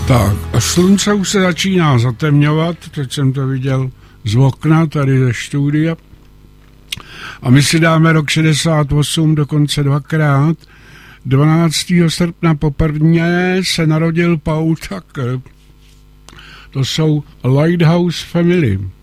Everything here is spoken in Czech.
Tak a slunce už se začíná zatemňovat, teď jsem to viděl z okna tady ze studia. A my si dáme rok 68 dokonce dvakrát. 12. srpna poprvé se narodil Paul Tucker. To jsou Lighthouse Family.